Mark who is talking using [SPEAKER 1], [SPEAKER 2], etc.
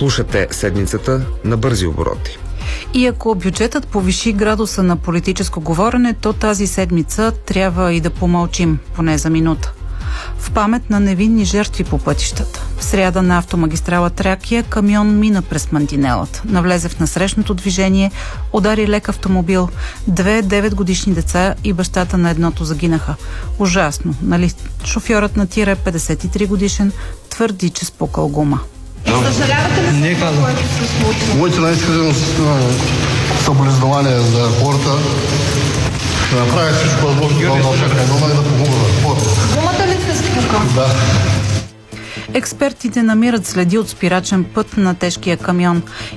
[SPEAKER 1] Слушате седмицата на бързи обороти.
[SPEAKER 2] И ако бюджетът повиши градуса на политическо говорене, то тази седмица трябва и да помълчим, поне за минута. В памет на невинни жертви по пътищата. В сряда на автомагистрала Тракия камион мина през мантинелата. Навлезе в насрещното движение, удари лек автомобил. 2 9-годишни деца и бащата на едното загинаха. Ужасно, нали? Шофьорът на тира е 53 годишен, твърди, че спукал гума.
[SPEAKER 3] Съжалявате ли
[SPEAKER 4] Не казвам.
[SPEAKER 3] което се случва?
[SPEAKER 4] Моите най-искрено съболезнования за хората. Ще направя всичко възможно да вълчакам дома и да помогна на хората.
[SPEAKER 3] Гумата ли се спука?
[SPEAKER 4] Да.
[SPEAKER 2] Експертите намират следи от спирачен път на тежкия камион.